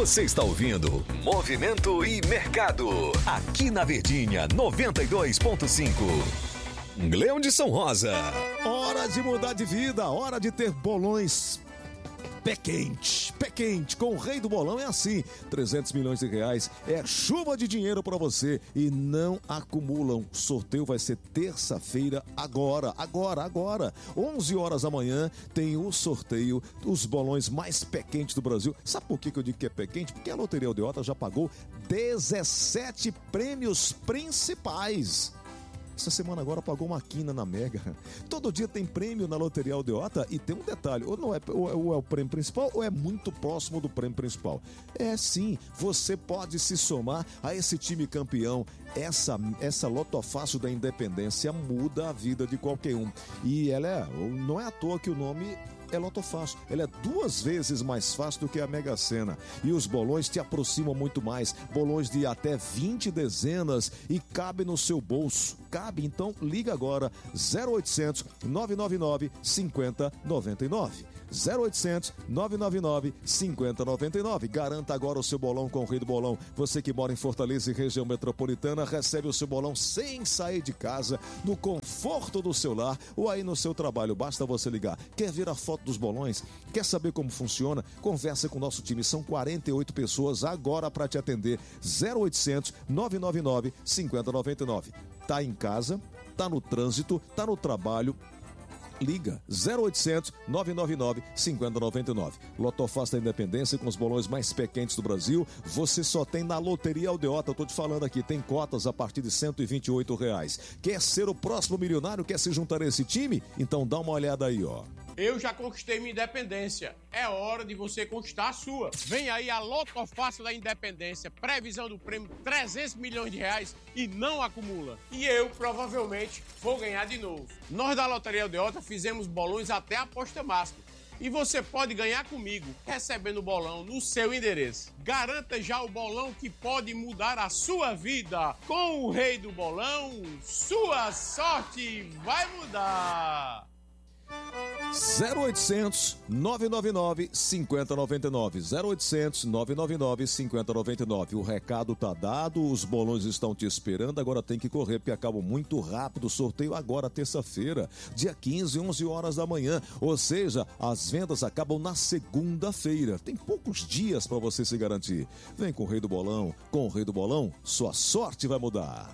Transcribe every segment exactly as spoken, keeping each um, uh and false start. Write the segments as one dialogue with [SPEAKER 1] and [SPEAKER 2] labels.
[SPEAKER 1] Você está ouvindo Movimento e Mercado, aqui na Verdinha noventa e dois ponto cinco. Leão de São Rosa.
[SPEAKER 2] Hora de mudar de vida, hora de ter bolões pé quente, pé quente. Com o Rei do Bolão é assim, trezentos milhões de reais é chuva de dinheiro para você e não acumulam. O sorteio vai ser terça-feira agora, agora, agora. onze horas da manhã tem o sorteio dos bolões mais pé quentes do Brasil. Sabe por que eu digo que é pé quente? Porque a Loteria Aldeota já pagou dezessete prêmios principais. Essa semana agora pagou uma quina na Mega. Todo dia tem prêmio na Loteria Aldeota e tem um detalhe, ou, não é, ou, é, ou é o prêmio principal ou é muito próximo do prêmio principal. É sim, você pode se somar a esse time campeão. Essa, essa Lotofácil da Independência muda a vida de qualquer um. E ela é, não é à toa que o nome é Lotofácil. Ela é duas vezes mais fácil do que a Mega Sena. E os bolões te aproximam muito mais. Bolões de até vinte dezenas e cabe no seu bolso. Cabe, então liga agora zero oitocentos, nove nove nove, cinco zero nove nove. zero oitocentos, nove nove nove, cinco zero nove nove. Garanta agora o seu bolão com o Rei do Bolão. Você que mora em Fortaleza e região metropolitana recebe o seu bolão sem sair de casa, no conforto do seu lar ou aí no seu trabalho. Basta você ligar. Quer ver a foto dos bolões? Quer saber como funciona? Conversa com o nosso time. São quarenta e oito pessoas agora para te atender. zero oitocentos, nove nove nove, cinco zero nove nove. Tá em casa, tá no trânsito, tá no trabalho. Liga zero oitocentos, nove nove nove, cinco zero nove nove. Lotofácil da Independência com os bolões mais pé quentes do Brasil. Você só tem na Loteria Aldeota. Eu tô te falando aqui, tem cotas a partir de cento e vinte e oito reais. Quer ser o próximo milionário? Quer se juntar a esse time? Então dá uma olhada aí, ó.
[SPEAKER 3] Eu já conquistei minha independência. É hora de você conquistar a sua. Vem aí a Lotofácil da Independência. Previsão do prêmio trezentos milhões de reais e não acumula. E eu, provavelmente, vou ganhar de novo. Nós da Loteria Aldeota fizemos bolões até a aposta máxima. E você pode ganhar comigo, recebendo o bolão no seu endereço. Garanta já o bolão que pode mudar a sua vida. Com o Rei do Bolão, sua sorte vai mudar.
[SPEAKER 2] zero oitocentos, nove nove nove, cinco zero nove nove. zero oitocentos, nove nove nove, cinco zero nove nove. O recado tá dado, os bolões estão te esperando. Agora tem que correr, porque acaba muito rápido o sorteio agora, terça-feira, dia quinze, onze horas da manhã. Ou seja, as vendas acabam na segunda-feira. Tem poucos dias para você se garantir. Vem com o Rei do Bolão. Com o Rei do Bolão, sua sorte vai mudar.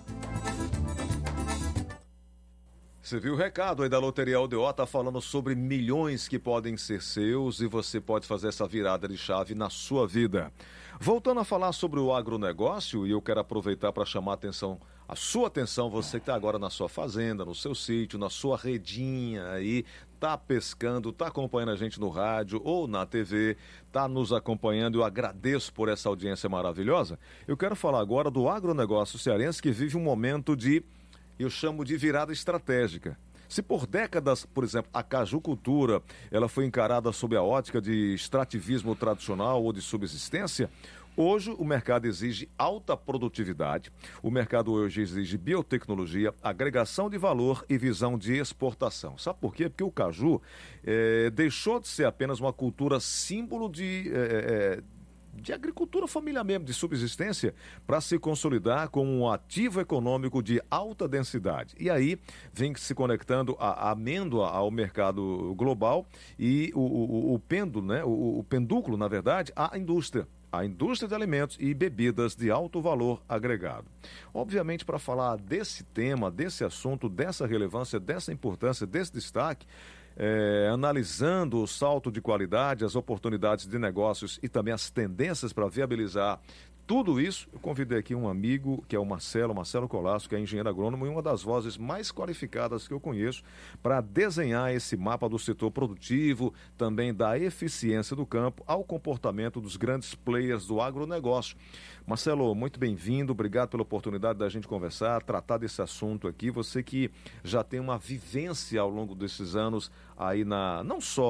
[SPEAKER 4] Você viu o recado aí da Loteria Aldeota falando sobre milhões que podem ser seus e você pode fazer essa virada de chave na sua vida. Voltando a falar sobre o agronegócio, e eu quero aproveitar para chamar a atenção, a sua atenção, você que está agora na sua fazenda, no seu sítio, na sua redinha aí, tá pescando, tá acompanhando a gente no rádio ou na T V, tá nos acompanhando, eu agradeço por essa audiência maravilhosa. Eu quero falar agora do agronegócio cearense que vive um momento de, eu chamo de virada estratégica. Se por décadas, por exemplo, a cajucultura, ela foi encarada sob a ótica de extrativismo tradicional ou de subsistência, hoje o mercado exige alta produtividade, o mercado hoje exige biotecnologia, agregação de valor e visão de exportação. Sabe por quê? Porque o caju é, deixou de ser apenas uma cultura símbolo de... É, é, de agricultura familiar mesmo, de subsistência, para se consolidar como um ativo econômico de alta densidade. E aí vem se conectando a, a amêndoa ao mercado global e o, o, o pêndulo, né? o, o pendúculo, na verdade, à indústria. A indústria de alimentos e bebidas de alto valor agregado. Obviamente, para falar desse tema, desse assunto, dessa relevância, dessa importância, desse destaque, É, analisando o salto de qualidade, as oportunidades de negócios e também as tendências para viabilizar tudo isso, eu convidei aqui um amigo, que é o Marcelo, Marcelo Colasso, que é engenheiro agrônomo e uma das vozes mais qualificadas que eu conheço para desenhar esse mapa do setor produtivo, também da eficiência do campo ao comportamento dos grandes players do agronegócio. Marcelo, muito bem-vindo, obrigado pela oportunidade da gente conversar, tratar desse assunto aqui. Você que já tem uma vivência ao longo desses anos aí na, não só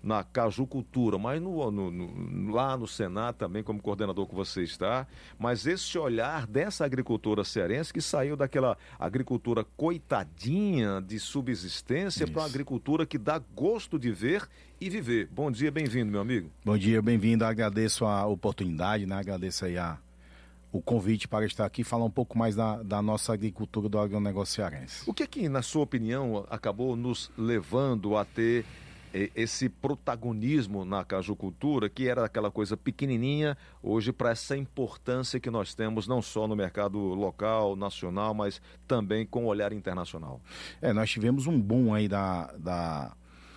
[SPEAKER 4] na cajucultura, mas no, no, no, lá no Senado também, como coordenador que você está, mas esse olhar dessa agricultura cearense que saiu daquela agricultura coitadinha de subsistência para uma agricultura que dá gosto de ver e viver. Bom dia, bem-vindo, meu amigo.
[SPEAKER 5] Bom dia, bem-vindo. Agradeço a oportunidade, né? Agradeço aí a, o convite para estar aqui e falar um pouco mais da, da nossa agricultura do agronegócio cearense.
[SPEAKER 4] O que é que, na sua opinião, acabou nos levando a ter eh, esse protagonismo na cajucultura, que era aquela coisa pequenininha, hoje para essa importância que nós temos, não só no mercado local, nacional, mas também com o olhar internacional?
[SPEAKER 5] É, nós tivemos um boom aí da... da...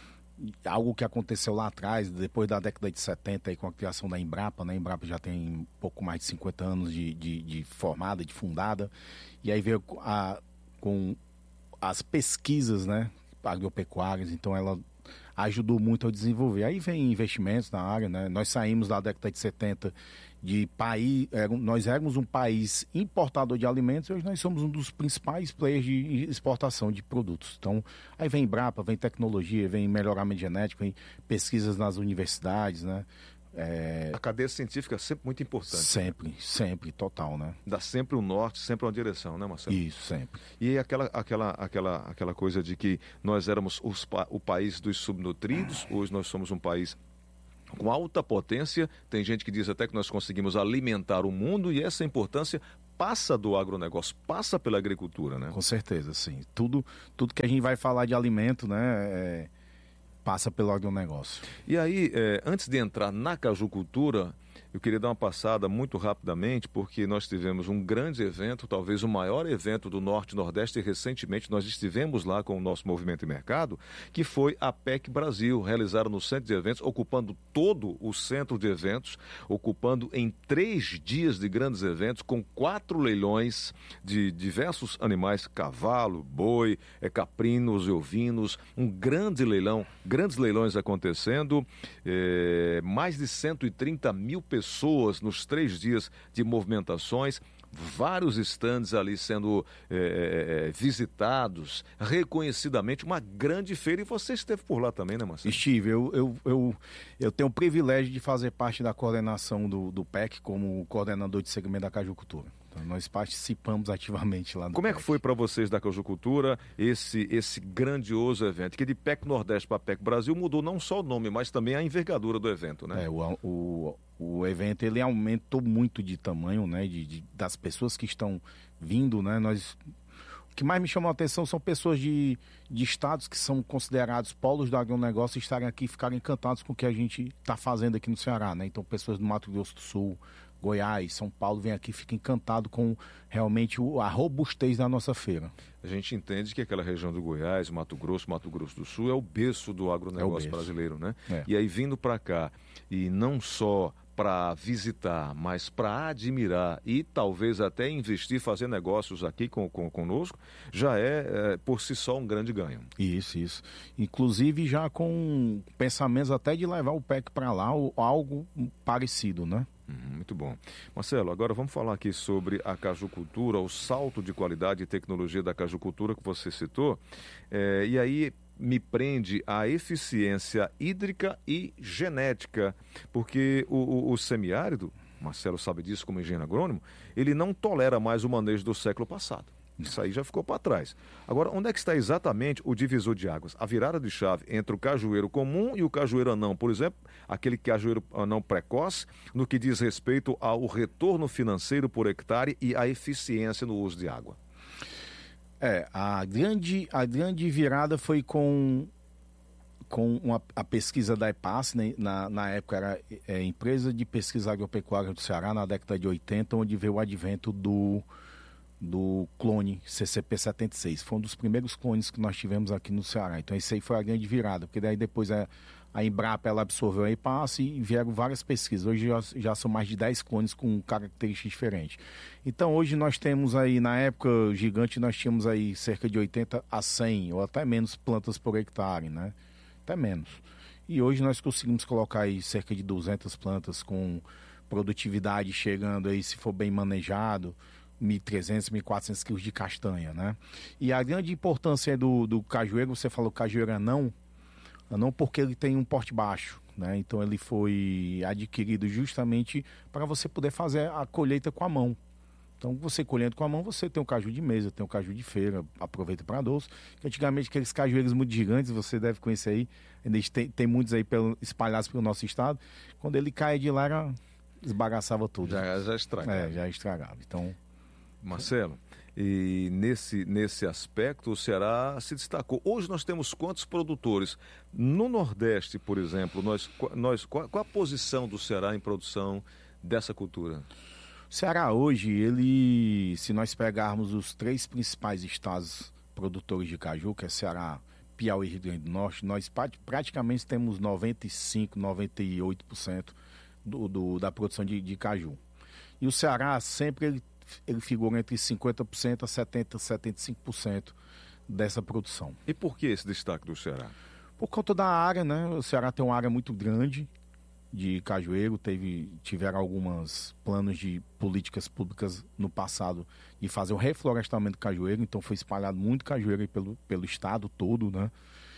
[SPEAKER 5] algo que aconteceu lá atrás, depois da década de setenta, aí, com a criação da Embrapa, né? A Embrapa já tem um pouco mais de cinquenta anos de, de, de formada, de fundada, e aí veio a, com as pesquisas, né, agropecuárias, então ela ajudou muito a desenvolver. Aí vem investimentos na área, né? Nós saímos da década de setenta de país, nós éramos um país importador de alimentos e hoje nós somos um dos principais players de exportação de produtos. Então, aí vem Embrapa, vem tecnologia, vem melhoramento genético, vem pesquisas nas universidades, né? É...
[SPEAKER 4] A cadeia científica é sempre muito importante.
[SPEAKER 5] Sempre, sempre, total, né?
[SPEAKER 4] Dá sempre um norte, sempre uma direção, né, Marcelo?
[SPEAKER 5] Isso, sempre.
[SPEAKER 4] E aquela, aquela, aquela, aquela coisa de que nós éramos os, o país dos subnutridos, hoje nós somos um país com alta potência, tem gente que diz até que nós conseguimos alimentar o mundo e essa importância passa do agronegócio, passa pela agricultura, né?
[SPEAKER 5] Com certeza, sim. Tudo, tudo que a gente vai falar de alimento, né, é, passa pelo agronegócio.
[SPEAKER 4] E aí, é, antes de entrar na cajucultura, eu queria dar uma passada muito rapidamente, porque nós tivemos um grande evento, talvez o maior evento do Norte e Nordeste, e recentemente nós estivemos lá com o nosso Movimento e Mercado, que foi a P E C Brasil, realizada no centro de eventos, ocupando todo o centro de eventos, ocupando em três dias de grandes eventos, com quatro leilões de diversos animais, cavalo, boi, é, caprinos e ovinos, um grande leilão, grandes leilões acontecendo, é, mais de cento e trinta mil pessoas pessoas nos três dias de movimentações, vários estandes ali sendo é, visitados, reconhecidamente, uma grande feira, e você esteve por lá também, né, Marcelo?
[SPEAKER 5] Estive, eu, eu, eu, eu tenho o privilégio de fazer parte da coordenação do, do P E C como coordenador de segmento da cajucultura. Então, nós participamos ativamente lá no
[SPEAKER 4] Como
[SPEAKER 5] P E C.
[SPEAKER 4] é que foi para vocês da cajucultura esse, esse grandioso evento? Que de P E C Nordeste para P E C Brasil mudou não só o nome, mas também a envergadura do evento, né?
[SPEAKER 5] É, o, o, o evento ele aumentou muito de tamanho, né? De, de, das pessoas que estão vindo, né? Nós, o que mais me chamou a atenção são pessoas de, de estados que são considerados polos do agronegócio estarem aqui e ficarem encantados com o que a gente está fazendo aqui no Ceará, né? Então, pessoas do Mato Grosso do Sul, Goiás, São Paulo, vem aqui e fica encantado com realmente a robustez da nossa feira.
[SPEAKER 4] A gente entende que aquela região do Goiás, Mato Grosso, Mato Grosso do Sul é o berço do agronegócio é brasileiro, né? É. E aí vindo para cá, e não só para visitar, mas para admirar e talvez até investir, fazer negócios aqui com, com, conosco, já é, é por si só um grande ganho.
[SPEAKER 5] Isso, isso. Inclusive já com pensamentos até de levar o P E C para lá, ou algo parecido, né?
[SPEAKER 4] Hum, muito bom. Marcelo, agora vamos falar aqui sobre a cajucultura, o salto de qualidade e tecnologia da cajucultura que você citou. É, e aí me prende a eficiência hídrica e genética, porque o, o, o semiárido, Marcelo sabe disso como engenheiro agrônomo, ele não tolera mais o manejo do século passado. Isso aí já ficou para trás. Agora, onde é que está exatamente o divisor de águas? A virada de chave entre o cajueiro comum e o cajueiro anão, por exemplo, aquele cajueiro anão precoce, no que diz respeito ao retorno financeiro por hectare e à eficiência no uso de água.
[SPEAKER 5] É, a grande, a grande virada foi com, com uma, a pesquisa da EPAS, né? na, na época era é, Empresa de Pesquisa Agropecuária do Ceará, na década de oitenta, onde veio o advento do, do clone C C P setenta e seis. Foi um dos primeiros clones que nós tivemos aqui no Ceará. Então isso aí foi a grande virada, porque daí depois a, a Embrapa ela absorveu a EPAS e vieram várias pesquisas. Hoje já, já são mais de dez clones com características diferentes. Então hoje nós temos aí, na época gigante, nós tínhamos aí cerca de oitenta a cem ou até menos plantas por hectare, né? Até menos. E hoje nós conseguimos colocar aí cerca de duzentas plantas com produtividade chegando aí, se for bem manejado, mil e trezentos, mil e quatrocentos quilos de castanha, né? E a grande importância do, do cajueiro, você falou cajueiro anão, não porque ele tem um porte baixo, né? Então ele foi adquirido justamente para você poder fazer a colheita com a mão. Então, você colhendo com a mão, você tem o caju de mesa, tem o caju de feira, aproveita para doce. Que antigamente, aqueles cajueiros muito gigantes, você deve conhecer aí, ainda tem, tem muitos aí pelo, espalhados pelo nosso estado. Quando ele caia de lá, era, esbagaçava tudo.
[SPEAKER 4] Já, já estragava.
[SPEAKER 5] É, já estragava. Então,
[SPEAKER 4] Marcelo, e nesse, nesse aspecto o Ceará se destacou. Hoje nós temos quantos produtores? No Nordeste, por exemplo, nós, nós, qual, qual a posição do Ceará em produção dessa cultura?
[SPEAKER 5] o Ceará hoje, ele, se nós pegarmos os três principais estados produtores de caju, que é Ceará, Piauí e Rio Grande do Norte, nós praticamente temos noventa e cinco por cento, noventa e oito por cento do, do, da produção de, de caju. E o Ceará sempre ele, ele figura entre cinquenta por cento a setenta por cento, setenta e cinco por cento dessa produção.
[SPEAKER 4] E por que esse destaque do Ceará?
[SPEAKER 5] Por conta da área, né? O Ceará tem uma área muito grande de cajueiro, teve, tiveram alguns planos de políticas públicas no passado de fazer o reflorestamento cajueiro, então foi espalhado muito cajueiro aí pelo, pelo estado todo, né?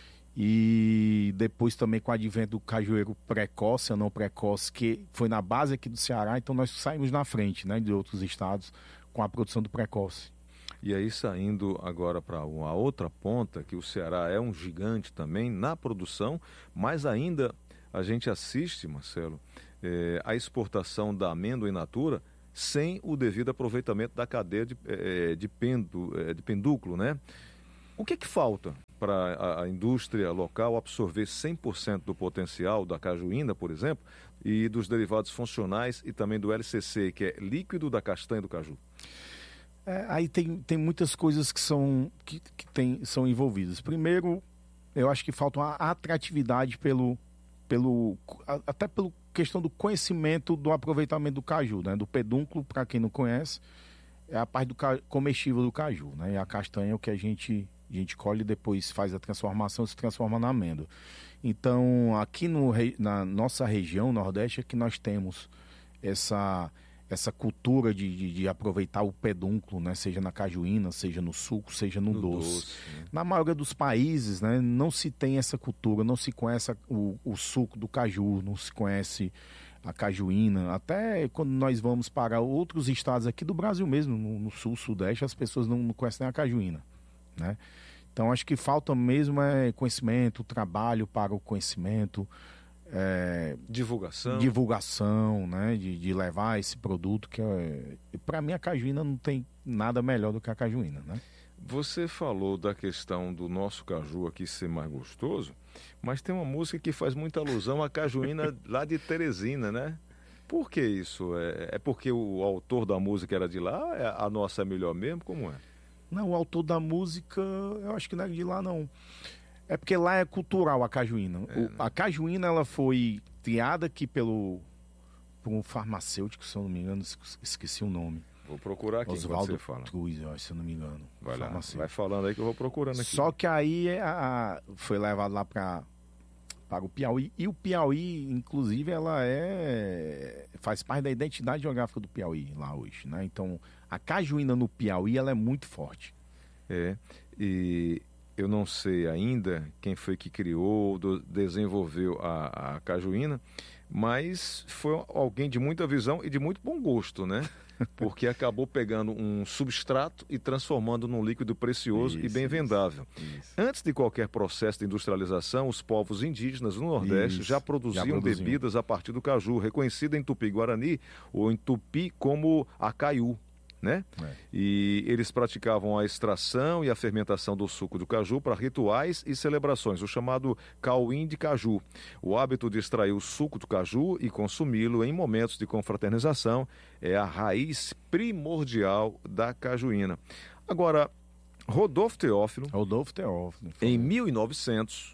[SPEAKER 5] E depois também com o advento do cajueiro precoce, ou não precoce, que foi na base aqui do Ceará, então nós saímos na frente, né, de outros estados com a produção do precoce.
[SPEAKER 4] E aí, saindo agora para uma outra ponta, que o Ceará é um gigante também na produção, mas ainda a gente assiste, Marcelo, é, a exportação da amêndoa in natura sem o devido aproveitamento da cadeia de, é, de, pendo, é, de pendúculo, né? O que é que falta para a, a indústria local absorver cem por cento do potencial da cajuína, por exemplo, e dos derivados funcionais e também do L C C, que é líquido da castanha do caju?
[SPEAKER 5] É, aí tem, tem muitas coisas que, são, que, que tem, são envolvidas. Primeiro, eu acho que falta uma atratividade pelo... Pelo, até pela questão do conhecimento do aproveitamento do caju, né? Do pedúnculo, para quem não conhece, é a parte do comestível do caju, né? E a castanha é o que a gente, a gente colhe e depois faz a transformação, se transforma na amêndoa. Então, aqui no, na nossa região, Nordeste, é que nós temos essa, essa cultura de, de, de aproveitar o pedúnculo, né? Seja na cajuína, seja no suco, seja no, no doce. doce né? Na maioria dos países, né, não se tem essa cultura, não se conhece o, o suco do caju, não se conhece a cajuína. Até quando nós vamos para outros estados aqui do Brasil mesmo, no, no sul, sudeste, as pessoas não, não conhecem a cajuína, né? Então, acho que falta mesmo é conhecimento, trabalho para o conhecimento, É,
[SPEAKER 4] divulgação,
[SPEAKER 5] divulgação, né, de, de levar esse produto que é, para mim a cajuína não tem nada melhor do que a cajuína, né?
[SPEAKER 4] Você falou da questão do nosso caju aqui ser mais gostoso, mas tem uma música que faz muita alusão à cajuína lá de Teresina, né? Por que isso? É, é porque o autor da música era de lá? É, a nossa é melhor mesmo? Como é?
[SPEAKER 5] Não, o autor da música eu acho que não é de lá, não. É porque lá é cultural a cajuína. É, o, né? A cajuína, ela foi criada aqui pelo por um farmacêutico, se eu não me engano, esqueci o nome.
[SPEAKER 4] Vou procurar aqui
[SPEAKER 5] Oswaldo
[SPEAKER 4] enquanto você fala.
[SPEAKER 5] Cruz, se eu não me engano.
[SPEAKER 4] Vai lá, vai falando aí que eu vou procurando aqui.
[SPEAKER 5] Só que aí a, a, foi levado lá para para o Piauí. E o Piauí, inclusive, ela é faz parte da identidade geográfica do Piauí lá hoje, né? Então, a cajuína no Piauí, ela é muito forte.
[SPEAKER 4] É, e... Eu não sei ainda quem foi que criou, do, desenvolveu a, a cajuína, mas foi alguém de muita visão e de muito bom gosto, né? Porque acabou pegando um substrato e transformando num líquido precioso isso, e bem vendável. Isso. Antes de qualquer processo de industrialização, os povos indígenas no Nordeste isso, já, produziam já produziam bebidas a partir do caju, reconhecida em Tupi-Guarani ou em Tupi como acaiú. Né? É. E eles praticavam a extração e a fermentação do suco do caju para rituais e celebrações, o chamado cauim de caju. O hábito de extrair o suco do caju e consumi-lo em momentos de confraternização é a raiz primordial da cajuína. Agora, Rodolfo Teófilo,
[SPEAKER 5] Rodolfo Teófilo
[SPEAKER 4] em mil e novecentos,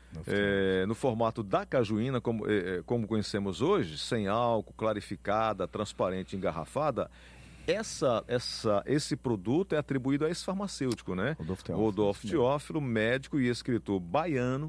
[SPEAKER 4] É, no formato da cajuína, como, é, como conhecemos hoje, sem álcool, clarificada, transparente, engarrafada, Essa, essa, esse produto é atribuído a esse farmacêutico, né?
[SPEAKER 5] Rodolfo Teófilo,
[SPEAKER 4] Rodolfo Teófilo, médico e escritor baiano,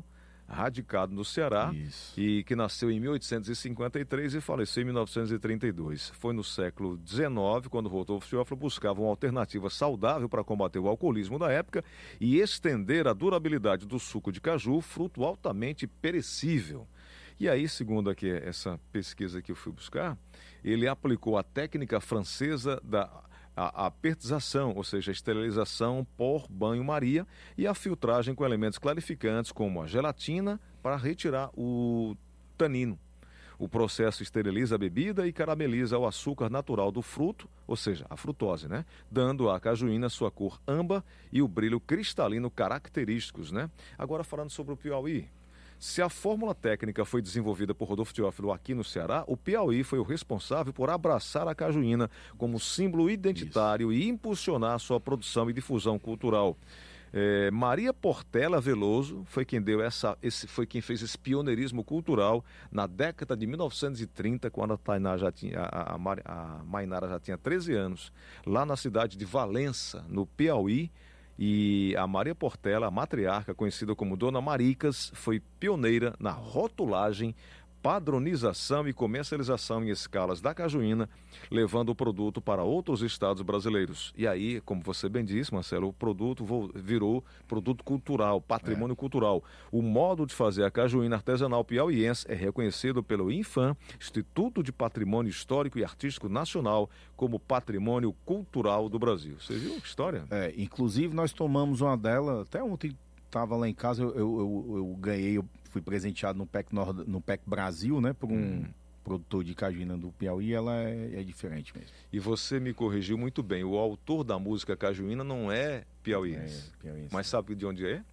[SPEAKER 4] radicado no Ceará,
[SPEAKER 5] Isso.
[SPEAKER 4] e que nasceu em mil oitocentos e cinquenta e três e faleceu em mil novecentos e trinta e dois. Foi no século dezenove, quando Rodolfo Teófilo buscava uma alternativa saudável para combater o alcoolismo da época e estender a durabilidade do suco de caju, fruto altamente perecível. E aí, segundo aqui essa pesquisa que eu fui buscar, ele aplicou a técnica francesa da a apertização, ou seja, a esterilização por banho-maria e a filtragem com elementos clarificantes como a gelatina para retirar o tanino. O processo esteriliza a bebida e carameliza o açúcar natural do fruto, ou seja, a frutose, né? Dando à cajuína sua cor âmbar e o brilho cristalino característicos, né? Agora falando sobre o Piauí. Se a fórmula técnica foi desenvolvida por Rodolfo Teófilo aqui no Ceará, o Piauí foi o responsável por abraçar a cajuína como símbolo identitário Isso. e impulsionar sua produção e difusão cultural. É, Maria Portela Veloso foi quem deu essa, esse, foi quem fez esse pioneirismo cultural na década de mil novecentos e trinta, quando a, Tainá já tinha, a, a, a Mainara já tinha treze anos, lá na cidade de Valença, no Piauí. E a Maria Portela, a matriarca, conhecida como Dona Maricas, foi pioneira na rotulagem, padronização e comercialização em escalas da cajuína, levando o produto para outros estados brasileiros. E aí, como você bem disse, Marcelo, o produto virou produto cultural, patrimônio é. cultural. O modo de fazer a cajuína artesanal piauiense é reconhecido pelo INFAM, Instituto de Patrimônio Histórico e Artístico Nacional, como patrimônio cultural do Brasil. Você viu a história?
[SPEAKER 5] É, inclusive nós tomamos uma dela, até ontem estava lá em casa, eu, eu, eu, eu ganhei, eu fui presenteado no P E C, Nord, no P E C Brasil, né, por um hum. produtor de cajuína do Piauí, ela é, é diferente mesmo.
[SPEAKER 4] E você me corrigiu muito bem, o autor da música cajuína não é piauiense, é, piauiense. Mas sabe de onde é?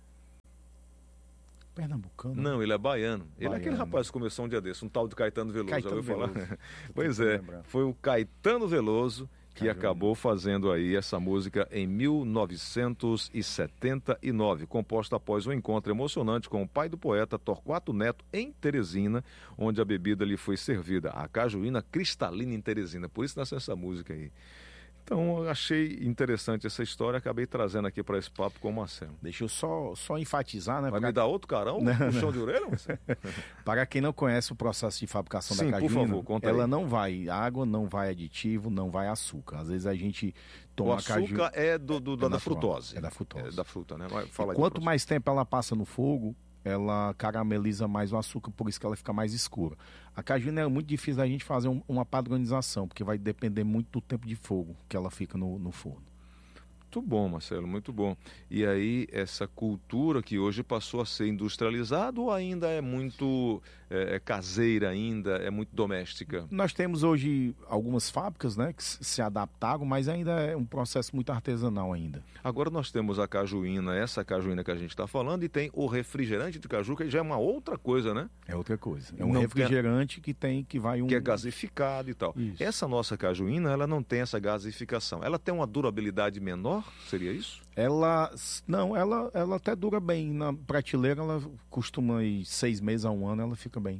[SPEAKER 5] Pernambucano?
[SPEAKER 4] Não, ele é baiano. baiano. Ele é aquele rapaz que começou um dia desse, um tal de Caetano Veloso,
[SPEAKER 5] Caetano
[SPEAKER 4] já ouviu
[SPEAKER 5] Veloso.
[SPEAKER 4] falar? Pois é, foi o Caetano Veloso que Cajuína. acabou fazendo aí essa música em mil novecentos e setenta e nove, composta após um encontro emocionante com o pai do poeta Torquato Neto em Teresina, onde a bebida lhe foi servida, a cajuína cristalina em Teresina. Por isso nasceu essa música aí. Então, eu achei interessante essa história, acabei trazendo aqui para esse papo com o Marcelo.
[SPEAKER 5] Deixa eu só, só enfatizar, né?
[SPEAKER 4] Vai
[SPEAKER 5] pra...
[SPEAKER 4] me dar outro carão? Não, puxão não. de orelha, Marcelo?
[SPEAKER 5] Para quem não conhece o processo de fabricação
[SPEAKER 4] Sim,
[SPEAKER 5] da cajuína,
[SPEAKER 4] por favor, conta
[SPEAKER 5] ela
[SPEAKER 4] aí.
[SPEAKER 5] não vai água, não vai aditivo, não vai açúcar. Às vezes a gente toma
[SPEAKER 4] o açúcar
[SPEAKER 5] caju...
[SPEAKER 4] é do, do,
[SPEAKER 5] é
[SPEAKER 4] da,
[SPEAKER 5] da
[SPEAKER 4] frutose.
[SPEAKER 5] É da frutose.
[SPEAKER 4] É da fruta, né? Fala aí
[SPEAKER 5] quanto mais tempo ela passa no fogo, ela carameliza mais o açúcar, por isso que ela fica mais escura. A cajuína é muito difícil da gente fazer um, uma padronização, porque vai depender muito do tempo de fogo que ela fica no, no forno.
[SPEAKER 4] Muito bom, Marcelo, muito bom. E aí, essa cultura que hoje passou a ser industrializada ou ainda é muito é, é caseira ainda, é muito doméstica?
[SPEAKER 5] Nós temos hoje algumas fábricas, né, que se adaptaram, mas ainda é um processo muito artesanal ainda.
[SPEAKER 4] Agora nós temos a cajuína, essa cajuína que a gente está falando, e tem o refrigerante de caju, que já é uma outra coisa, né?
[SPEAKER 5] É outra coisa. É um
[SPEAKER 4] não
[SPEAKER 5] refrigerante tem... que tem, que vai um...
[SPEAKER 4] Que é gasificado e tal.
[SPEAKER 5] Isso.
[SPEAKER 4] Essa nossa cajuína, ela não tem essa gasificação. Ela tem uma durabilidade menor? Seria isso?
[SPEAKER 5] Ela, não, ela, ela até dura bem. Na prateleira, ela costuma ir seis meses a um ano, ela fica bem.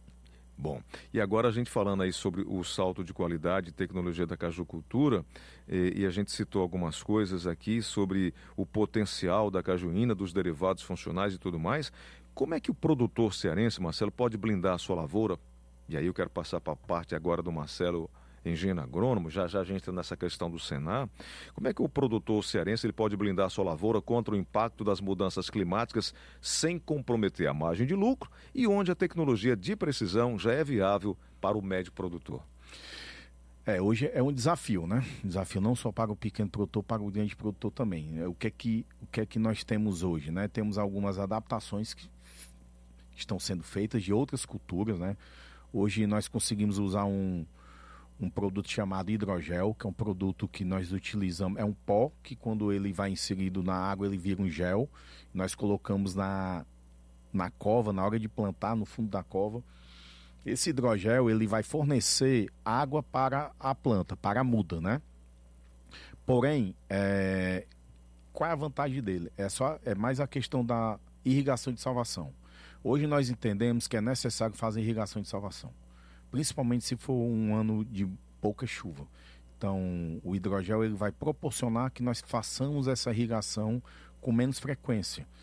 [SPEAKER 4] Bom, e agora a gente falando aí sobre o salto de qualidade e tecnologia da cajucultura, e, e a gente citou algumas coisas aqui sobre o potencial da cajuína, dos derivados funcionais e tudo mais. Como é que o produtor cearense, Marcelo, pode blindar a sua lavoura? E aí eu quero passar para a parte agora do Marcelo, engenheiro agrônomo, já já a gente entra nessa questão do Senar. Como é que o produtor cearense ele pode blindar a sua lavoura contra o impacto das mudanças climáticas sem comprometer a margem de lucro e onde a tecnologia de precisão já é viável para o médio produtor?
[SPEAKER 5] É, hoje é um desafio, né? Desafio não só para o pequeno produtor, para o grande produtor também. O que é que, o que, é que nós temos hoje, né? Temos algumas adaptações que estão sendo feitas de outras culturas, né? Hoje nós conseguimos usar um um produto chamado hidrogel, que é um produto que nós utilizamos, é um pó que quando ele vai inserido na água ele vira um gel, nós colocamos na, na cova, na hora de plantar, no fundo da cova. Esse hidrogel ele vai fornecer água para a planta, para a muda, né? Porém, é, qual é a vantagem dele? É, só, é mais a questão da irrigação de salvação. Hoje nós entendemos que é necessário fazer irrigação de salvação, principalmente se for um ano de pouca chuva. Então, o hidrogel ele vai proporcionar que nós façamos essa irrigação com menos frequência.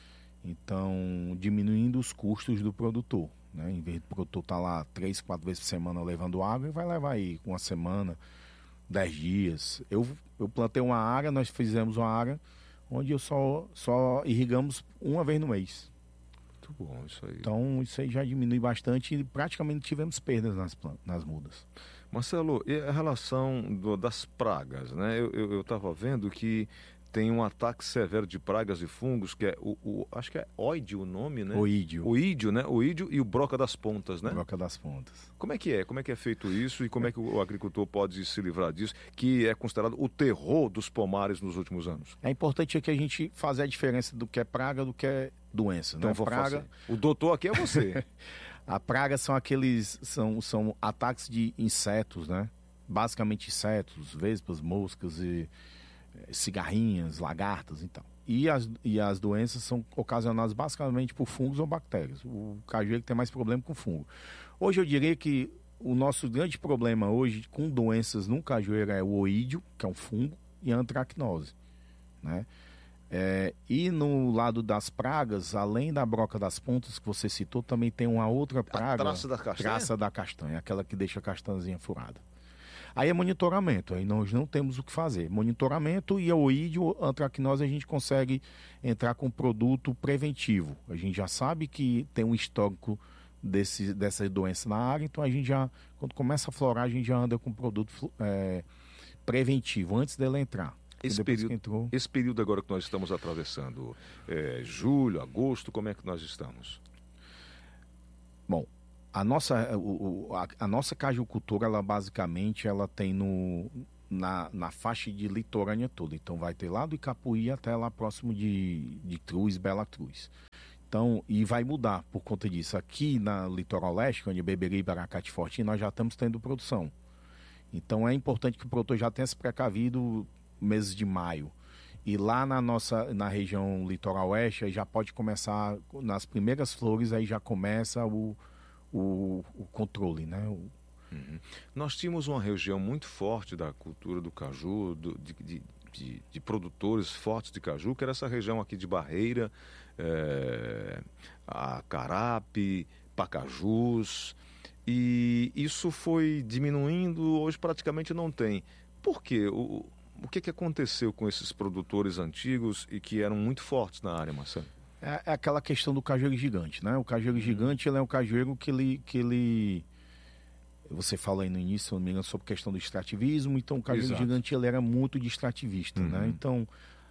[SPEAKER 5] Então, diminuindo os custos do produtor, né? Em vez do produtor estar lá três, quatro vezes por semana levando água, ele vai levar aí uma semana, dez dias. Eu, eu plantei uma área, nós fizemos uma área onde eu só, só irrigamos uma vez no mês.
[SPEAKER 4] Muito bom isso aí.
[SPEAKER 5] Então, isso aí já diminui bastante e praticamente tivemos perdas nas, nas mudas.
[SPEAKER 4] Marcelo, e a relação do, das pragas, né? Eu estava vendo que tem um ataque severo de pragas e fungos, que é o, o acho que é oide o nome, né?
[SPEAKER 5] Oídio.
[SPEAKER 4] Oídio, né? Oídio e o broca das pontas, né?
[SPEAKER 5] Broca das pontas.
[SPEAKER 4] Como é que é? Como é que é feito isso e como é que o agricultor pode se livrar disso, que é considerado o terror dos pomares nos últimos anos?
[SPEAKER 5] É importante que a gente faça a diferença do que é praga do que é doença,
[SPEAKER 4] Então,
[SPEAKER 5] né?
[SPEAKER 4] vou
[SPEAKER 5] Praga...
[SPEAKER 4] fazer. O doutor aqui é você.
[SPEAKER 5] A praga são aqueles, são, são ataques de insetos, né? Basicamente insetos, vespas, moscas e cigarrinhas, lagartas e tal. E as, e as doenças são ocasionadas basicamente por fungos ou bactérias. O cajueiro tem mais problema com fungo. Hoje eu diria que o nosso grande problema hoje com doenças no cajueiro é o oídio, que é um fungo, e a antracnose, né? É, e no lado das pragas, além da broca das pontas que você citou, também tem uma outra praga.
[SPEAKER 4] A traça da castanha?
[SPEAKER 5] Traça da castanha, aquela que deixa a castanhazinha furada. Aí é monitoramento, aí nós não temos o que fazer. Monitoramento e a oídio, antracnose, a gente consegue entrar com produto preventivo. A gente já sabe que tem um histórico desse, dessa doença na área, então a gente já, quando começa a florar, a gente já anda com produto é, preventivo, antes dela entrar.
[SPEAKER 4] Esse período, entrou... esse período agora que nós estamos atravessando, é, julho, agosto, como é que nós estamos?
[SPEAKER 5] Bom, a nossa, o, a, a nossa cajucultura, ela basicamente, ela tem no, na, na faixa de litorânea toda. Então vai ter lá do Icapuí até lá próximo de, de Cruz, Bela Cruz. Então, e vai mudar por conta disso. Aqui na litoral leste, onde é Beberibe, Aracate e Fortim, nós já estamos tendo produção. Então é importante que o produtor já tenha se precavido meses de maio. E lá na nossa, na região litoral oeste, aí já pode começar, nas primeiras flores, aí já começa o, o, o controle, né? O...
[SPEAKER 4] Uhum. Nós tínhamos uma região muito forte da cultura do caju, do, de, de, de, de produtores fortes de caju, que era essa região aqui de Barreira, é, a Carape, Pacajus, e isso foi diminuindo, hoje praticamente não tem. Por quê? O, o que, que aconteceu com esses produtores antigos e que eram muito fortes na área, Marcelo?
[SPEAKER 5] É, é aquela questão do cajueiro gigante, né? O cajueiro hum. gigante, ele é um cajueiro que ele, que ele... Você fala aí no início, se não me engano, sobre a questão do extrativismo. Então, o cajueiro Exato. gigante, ele era muito de extrativista, uhum. né? Então,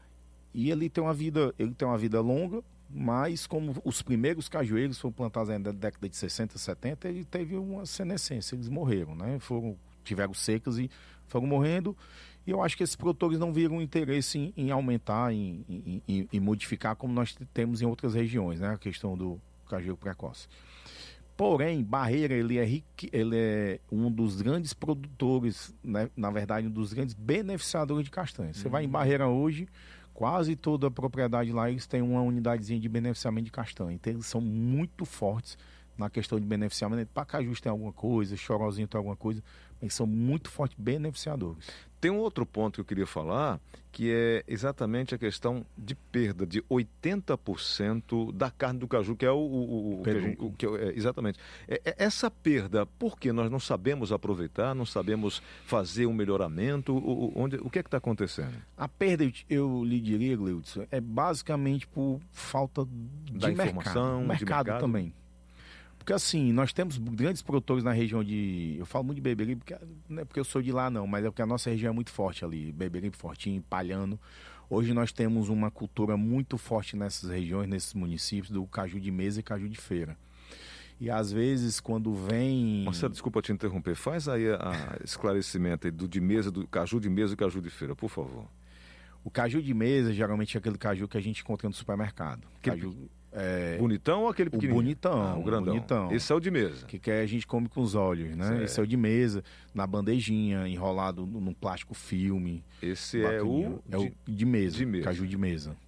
[SPEAKER 5] e ele tem uma vida, ele tem uma vida longa, mas como os primeiros cajueiros foram plantados ainda na década de sessenta, setenta, ele teve uma senescência, eles morreram, né? Foram, tiveram secas e foram morrendo. E eu acho que esses produtores não viram interesse em, em aumentar, em, em, em, em modificar, como nós temos em outras regiões, né? A questão do cajueiro precoce. Porém, Barreira, ele é, rique, ele é um dos grandes produtores, né? Na verdade, um dos grandes beneficiadores de castanha. Você uhum. vai em Barreira hoje, quase toda a propriedade lá, eles têm uma unidadezinha de beneficiamento de castanha. Então, eles são muito fortes na questão de beneficiamento. Pacajus tem alguma coisa, Chorozinho tem alguma coisa, mas são muito fortes beneficiadores.
[SPEAKER 4] Tem um outro ponto que eu queria falar, que é exatamente a questão de perda de oitenta por cento da carne do caju, que é o... o, o, que, a gente, o que é, exatamente. É, é, essa perda, por que nós não sabemos aproveitar, não sabemos fazer um melhoramento? O, onde, o que é que está acontecendo?
[SPEAKER 5] A perda, eu lhe diria, Gleudson, é basicamente por falta de
[SPEAKER 4] da
[SPEAKER 5] mercado.
[SPEAKER 4] informação,
[SPEAKER 5] mercado,
[SPEAKER 4] de mercado
[SPEAKER 5] também. Porque assim, nós temos grandes produtores na região de... Eu falo muito de Beberibe, porque, não é porque eu sou de lá não, mas é porque a nossa região é muito forte ali. Beberibe, Fortim, Palhano. Hoje nós temos uma cultura muito forte nessas regiões, nesses municípios, do caju de mesa e caju de feira. E às vezes quando vem...
[SPEAKER 4] Marcelo, desculpa te interromper. Faz aí a, a esclarecimento aí do de mesa, do caju de mesa e caju de feira, por favor.
[SPEAKER 5] O caju de mesa geralmente é aquele caju que a gente encontra no supermercado.
[SPEAKER 4] Aquele...
[SPEAKER 5] Caju... É...
[SPEAKER 4] Bonitão ou aquele pequenininho?
[SPEAKER 5] O bonitão,
[SPEAKER 4] ah, o grandão.
[SPEAKER 5] Bonitão.
[SPEAKER 4] Esse é o de mesa.
[SPEAKER 5] Que, que a gente come com os olhos, né? Certo. Esse é o de mesa, na bandejinha, enrolado no, no plástico filme.
[SPEAKER 4] Esse bacaninho. é o...
[SPEAKER 5] É de... o de mesa,
[SPEAKER 4] de mesa,
[SPEAKER 5] caju de mesa.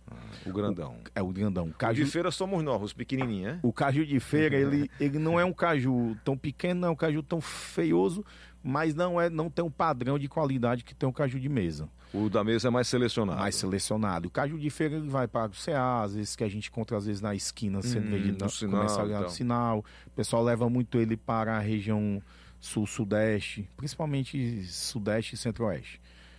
[SPEAKER 4] O grandão.
[SPEAKER 5] O, é o grandão. Caju,
[SPEAKER 4] o de feira somos nós, os pequenininhos, né?
[SPEAKER 5] O caju de feira, ele, ele não é um caju tão pequeno, não é um caju tão feioso, mas não, é, não tem um padrão de qualidade que tem um caju de mesa.
[SPEAKER 4] O da mesa é mais selecionado.
[SPEAKER 5] Mais selecionado. O caju de feira, ele vai para o C A, às vezes que a gente encontra, às vezes, na esquina, sendo hum, vendido no
[SPEAKER 4] sinal,
[SPEAKER 5] comercial
[SPEAKER 4] então.
[SPEAKER 5] sinal. O pessoal leva muito ele para a região sul-sudeste, principalmente sudeste e centro-oeste.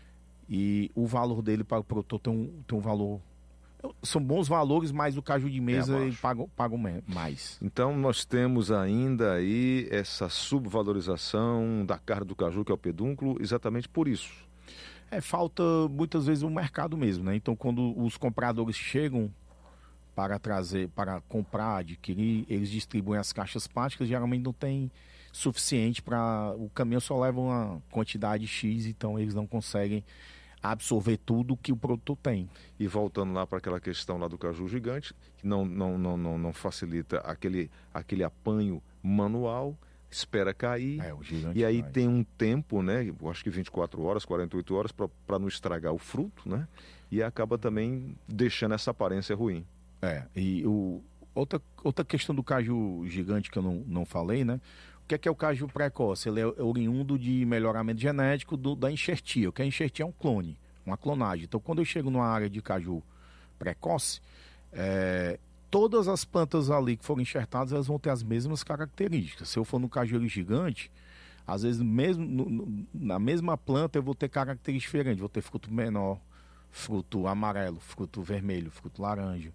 [SPEAKER 5] E o valor dele para o produtor tem um, tem um valor... São bons valores, mas o caju de mesa é ele paga, paga mais.
[SPEAKER 4] Então nós temos ainda aí essa subvalorização da carne do caju, que é o pedúnculo, exatamente por isso.
[SPEAKER 5] É, falta muitas vezes o mercado mesmo, né? Então quando os compradores chegam para trazer, para comprar, adquirir, eles distribuem as caixas plásticas, geralmente não tem suficiente para... O caminhão só leva uma quantidade X, então eles não conseguem absorver tudo que o produtor tem.
[SPEAKER 4] E voltando lá para aquela questão lá do caju gigante, que não, não, não, não, não facilita aquele, aquele apanho manual, espera cair,
[SPEAKER 5] é, o gigante
[SPEAKER 4] e aí
[SPEAKER 5] vai.
[SPEAKER 4] Tem um tempo, né, eu acho que vinte e quatro horas, quarenta e oito horas, para não estragar o fruto, né, e acaba também deixando essa aparência ruim.
[SPEAKER 5] É, e o, outra, outra questão do caju gigante que eu não, não falei, né, o que é, que é o caju precoce? Ele é oriundo de melhoramento genético do, da enxertia. O que é enxertia é um clone, uma clonagem. Então, quando eu chego numa área de caju precoce, é, todas as plantas ali que foram enxertadas, elas vão ter as mesmas características. Se eu for no caju gigante, às vezes mesmo no, no, na mesma planta eu vou ter características diferentes. Vou ter fruto menor, fruto amarelo, fruto vermelho, fruto laranja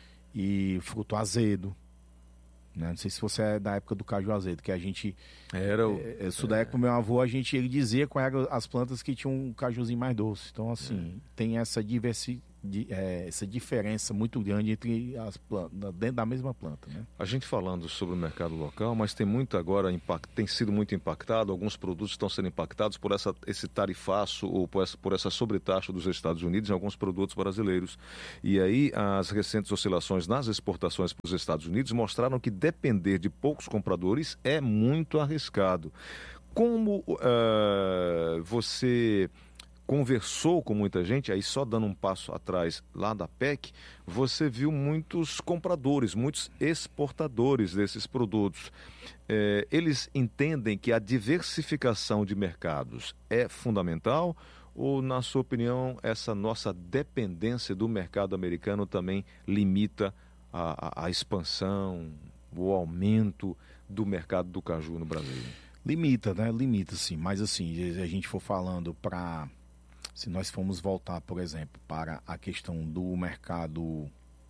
[SPEAKER 5] e fruto azedo. Não sei se você é da época do caju azedo, que a gente...
[SPEAKER 4] Era o...
[SPEAKER 5] É, isso daí com meu avô, a gente, ele dizia quais eram as plantas que tinham um cajuzinho mais doce. Então, assim, é. tem essa, diversi, de, é, essa diferença muito grande entre as plantas, dentro da mesma planta, né?
[SPEAKER 4] A gente falando sobre o mercado local, mas tem muito agora, impact, tem sido muito impactado, alguns produtos estão sendo impactados por essa, esse tarifaço ou por essa, por essa sobretaxa dos Estados Unidos em alguns produtos brasileiros. E aí, as recentes oscilações nas exportações para os Estados Unidos mostraram que depender de poucos compradores é muito arriscado. Como uh, você conversou com muita gente, aí só dando um passo atrás lá da P E C, você viu muitos compradores, muitos exportadores desses produtos. É, eles entendem que a diversificação de mercados é fundamental ou, na sua opinião, essa nossa dependência do mercado americano também limita a, a, a expansão, o aumento do mercado do caju no Brasil?
[SPEAKER 5] Limita, né? Limita, sim. Mas, assim, se a gente for falando para... Se nós formos voltar, por exemplo, para a questão do mercado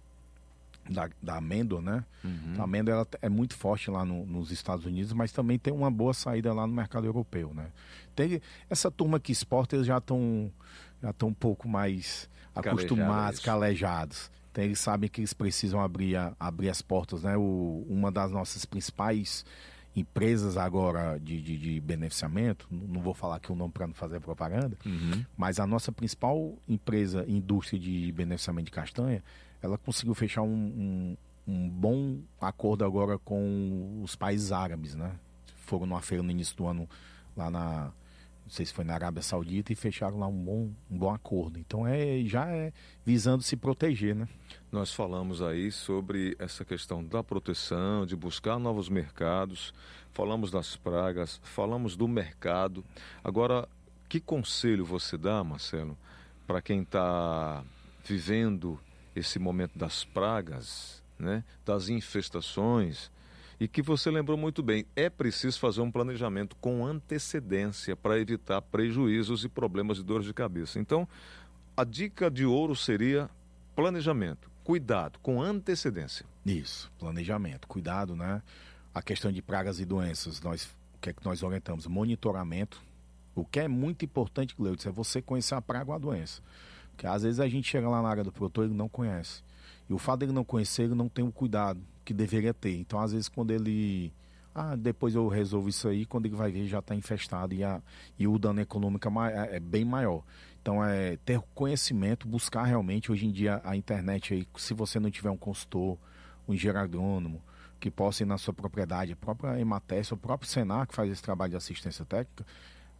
[SPEAKER 5] da, da amêndoa, né? Uhum. A amêndoa ela é muito forte lá no, nos Estados Unidos, mas também tem uma boa saída lá no mercado europeu, né? Tem, essa turma que exporta, eles já estão já estão um pouco mais acostumados, calejados. Então, eles sabem que eles precisam abrir, a, abrir as portas, né? O, uma das nossas principais empresas agora de, de, de beneficiamento, não vou falar aqui o nome para não fazer propaganda, uhum. mas a nossa principal empresa, indústria de beneficiamento de castanha, ela conseguiu fechar um, um, um bom acordo agora com os países árabes, né? Foram numa feira no início do ano lá na, não sei se foi na Arábia Saudita, e fecharam lá um bom, um bom acordo. Então é, já é visando se proteger, né?
[SPEAKER 4] Nós falamos aí sobre essa questão da proteção, de buscar novos mercados, falamos das pragas, falamos do mercado. Agora, que conselho você dá, Marcelo, para quem está vivendo esse momento das pragas, né, das infestações, e que você lembrou muito bem, é preciso fazer um planejamento com antecedência para evitar prejuízos e problemas de dores de cabeça. Então, a dica de ouro seria planejamento. Cuidado, com antecedência.
[SPEAKER 5] Isso, planejamento, cuidado, né? A questão de pragas e doenças, nós, o que é que nós orientamos? Monitoramento. O que é muito importante, Cleudson, é você conhecer a praga ou a doença. Porque às vezes a gente chega lá na área do produtor e ele não conhece. E o fato dele não conhecer, ele não tem o cuidado que deveria ter. Então, às vezes, quando ele... Ah, depois eu resolvo isso aí, quando ele vai ver, já está infestado e, a, e o dano econômico é, é bem maior. Então, é ter conhecimento, buscar realmente, hoje em dia, a internet aí, se você não tiver um consultor, um engenheiro agrônomo, que possa ir na sua propriedade, a própria Emates, o próprio Senar, que faz esse trabalho de assistência técnica,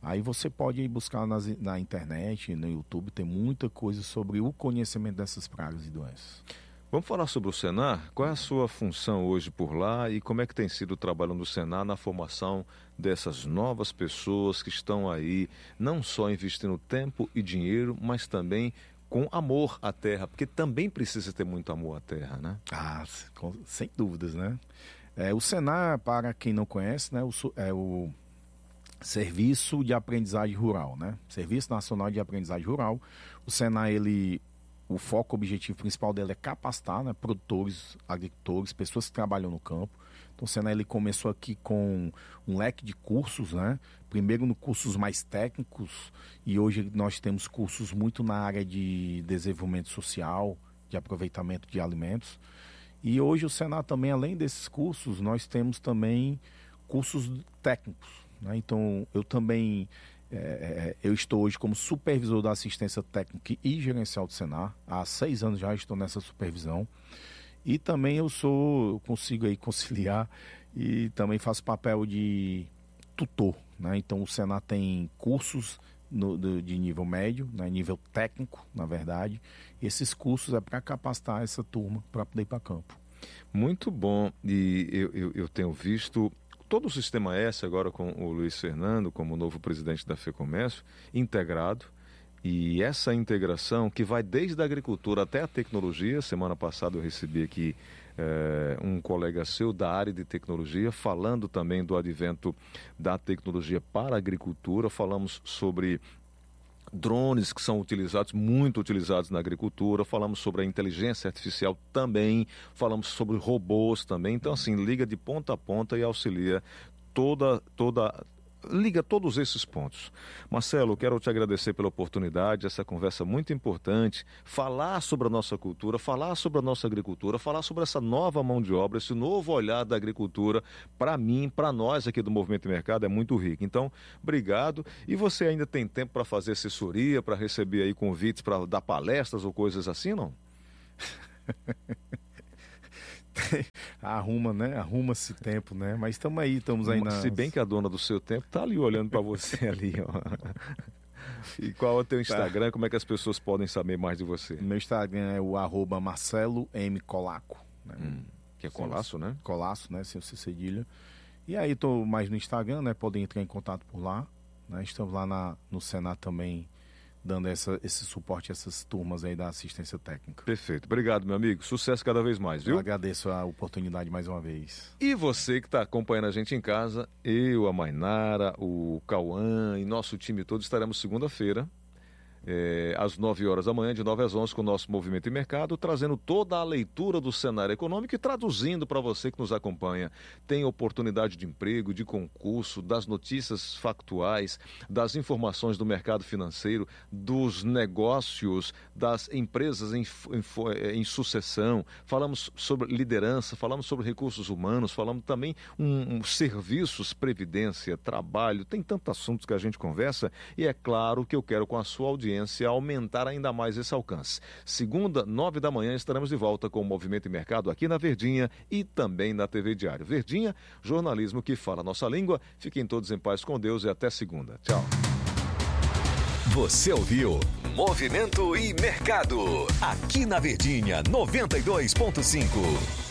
[SPEAKER 5] Aí você pode ir buscar nas, na internet, no YouTube, tem muita coisa sobre o conhecimento dessas pragas e doenças.
[SPEAKER 4] Vamos falar sobre o Senar? Qual é a sua função hoje por lá e como é que tem sido o trabalho do Senar na formação dessas novas pessoas que estão aí, não só investindo tempo e dinheiro, mas também com amor à terra, porque também precisa ter muito amor à terra, né?
[SPEAKER 5] Ah, sem dúvidas, né? É, o Senar, para quem não conhece, né, o, é o Serviço de Aprendizagem Rural, né? Serviço Nacional de Aprendizagem Rural. O Senar, ele, o foco, o objetivo principal dele é capacitar, né, produtores, agricultores, pessoas que trabalham no campo. Então o Senar, ele começou aqui com um leque de cursos, né? Primeiro no cursos mais técnicos e hoje nós temos cursos muito na área de desenvolvimento social, de aproveitamento de alimentos. E hoje o Senar também, além desses cursos, nós temos também cursos técnicos, né? Então eu também, é, eu estou hoje como supervisor da assistência técnica e gerencial do Senar. Há seis anos já estou nessa supervisão. E também eu sou, eu consigo aí conciliar e também faço papel de tutor, né? Então o Senar tem cursos no, de, de nível médio, né? Nível técnico, na verdade. E esses cursos é para capacitar essa turma para poder ir para campo.
[SPEAKER 4] Muito bom. E eu, eu, eu tenho visto todo o Sistema S agora com o Luiz Fernando, como novo presidente da FEComércio, integrado. E essa integração que vai desde a agricultura até a tecnologia. Semana passada eu recebi aqui é, um colega seu da área de tecnologia, falando também do advento da tecnologia para a agricultura. Falamos sobre drones que são utilizados, muito utilizados na agricultura. Falamos sobre a inteligência artificial também. Falamos sobre robôs também. Então, assim, liga de ponta a ponta e auxilia toda toda liga todos esses pontos. Marcelo, quero te agradecer pela oportunidade, essa conversa muito importante, falar sobre a nossa cultura, falar sobre a nossa agricultura, falar sobre essa nova mão de obra, esse novo olhar da agricultura, para mim, para nós aqui do Movimento Mercado, é muito rico. Então, obrigado. E você ainda tem tempo para fazer assessoria, para receber aí convites para dar palestras ou coisas assim, não?
[SPEAKER 5] Arruma, né? Arruma-se tempo, né? Mas estamos aí, estamos aí nas...
[SPEAKER 4] Se bem que a dona do seu tempo tá ali olhando para você ali, ó. E qual é o teu Instagram? Tá. Como é que as pessoas podem saber mais de você?
[SPEAKER 5] Meu Instagram é o arroba Marcelo M. Colaco. Né?
[SPEAKER 4] Hum, que é Colasso, né?
[SPEAKER 5] Colasso, né? Sem ser cedilha. E aí estou mais no Instagram, né? Podem entrar em contato por lá. Né? Estamos lá na, no Senar também, dando essa, esse suporte a essas turmas aí da assistência técnica.
[SPEAKER 4] Perfeito. Obrigado, meu amigo. Sucesso cada vez mais, viu?
[SPEAKER 5] Eu agradeço a oportunidade mais uma vez.
[SPEAKER 4] E você que está acompanhando a gente em casa, eu, a Mainara, o Cauã e nosso time todo estaremos segunda-feira, É, às nove horas da manhã, de nove às onze, com o nosso Movimento e Mercado, trazendo toda a leitura do cenário econômico e traduzindo para você que nos acompanha. Tem oportunidade de emprego, de concurso, das notícias factuais, das informações do mercado financeiro, dos negócios, das empresas em, em, em sucessão. Falamos sobre liderança, falamos sobre recursos humanos, falamos também um, um, serviços, previdência, trabalho. Tem tantos assuntos que a gente conversa e é claro que eu quero com a sua audiência aumentar ainda mais esse alcance. Segunda, nove da manhã, estaremos de volta com o Movimento e Mercado aqui na Verdinha e também na T V Diário. Verdinha, jornalismo que fala a nossa língua. Fiquem todos em paz com Deus e até segunda. Tchau.
[SPEAKER 1] Você ouviu Movimento e Mercado aqui na Verdinha noventa e dois ponto cinco.